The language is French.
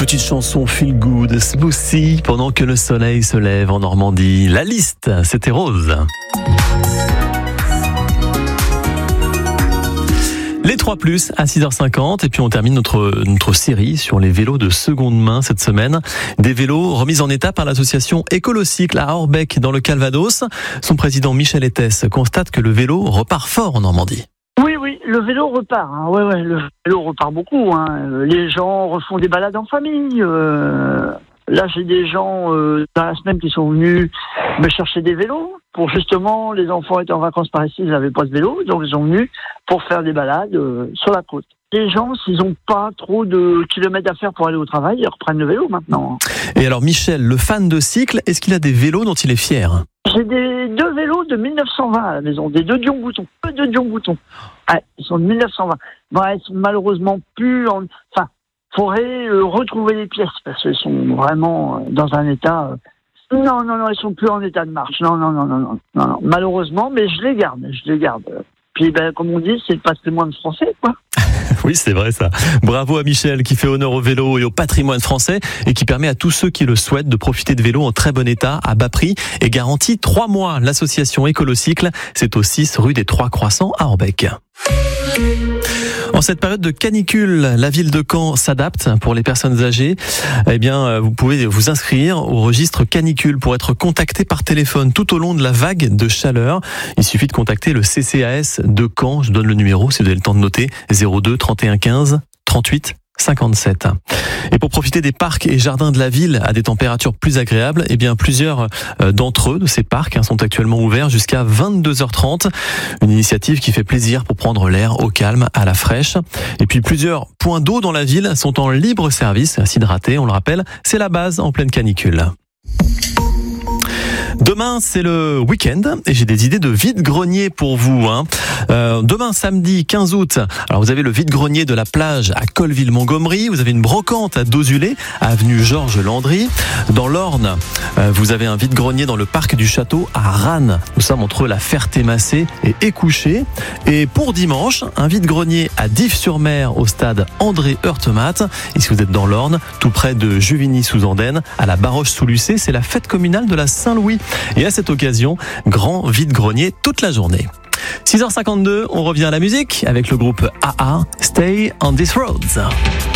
petite chanson feel good, smoothie, pendant que le soleil se lève en Normandie. La liste, c'était Rose. Les 3+, à 6h50, et puis on termine notre série sur les vélos de seconde main cette semaine. Des vélos remis en état par l'association Écolocycle à Orbec dans le Calvados. Son président Michel Etès constate que le vélo repart fort en Normandie. Oui, le vélo repart. Ouais, le vélo repart beaucoup. Les gens refont des balades en famille. Là, j'ai des gens dans la semaine qui sont venus me chercher des vélos pour justement, les enfants étaient en vacances par ici, ils n'avaient pas de vélo, donc ils sont venus pour faire des balades sur la côte. Les gens, s'ils n'ont pas trop de kilomètres à faire pour aller au travail, ils reprennent le vélo maintenant. Et alors Michel, le fan de cycle, est-ce qu'il a des vélos dont il est fier ? J'ai deux vélos de 1920 à la maison, des deux Dion Bouton. Ouais, ils sont de 1920. Bon, ils sont malheureusement plus en... Enfin, faudrait retrouver les pièces parce qu'ils sont vraiment dans un état... Non, ils sont plus en état de marche. Non. Malheureusement, mais je les garde. Puis, comme on dit, c'est le patrimoine français, quoi. Oui, c'est vrai ça. Bravo à Michel qui fait honneur au vélo et au patrimoine français et qui permet à tous ceux qui le souhaitent de profiter de vélos en très bon état, à bas prix et garantie 3 mois. L'association Écolocycle, c'est au 6 rue des Trois Croissants à Orbec. En cette période de canicule, la ville de Caen s'adapte pour les personnes âgées. Eh bien, vous pouvez vous inscrire au registre canicule pour être contacté par téléphone tout au long de la vague de chaleur. Il suffit de contacter le CCAS de Caen. Je donne le numéro si vous avez le temps de noter. 02 31 15 38 57. Et pour profiter des parcs et jardins de la ville à des températures plus agréables, eh bien plusieurs d'entre eux, de ces parcs, sont actuellement ouverts jusqu'à 22h30. Une initiative qui fait plaisir pour prendre l'air au calme, à la fraîche. Et puis plusieurs points d'eau dans la ville sont en libre service. S'hydrater, on le rappelle, c'est la base en pleine canicule. Demain, c'est le week-end et j'ai des idées de vide-grenier pour vous. Demain, samedi 15 août, alors vous avez le vide-grenier de la plage à Colleville-Montgomery, vous avez une brocante à Dozulé, avenue Georges Landry. Dans l'Orne, vous avez un vide-grenier dans le parc du Château à Rannes. Nous sommes entre la Ferté-Massé et Écouché. Et pour dimanche, un vide-grenier à Dives-sur-Mer au stade André Heurtematte. Et si vous êtes dans l'Orne, tout près de Juvigny-sous-Andenne, à la Baroche-sous-Lucé, c'est la fête communale de la Saint-Louis. Et à cette occasion, grand vide-grenier toute la journée. 6h52, on revient à la musique avec le groupe AA, Stay on These Roads.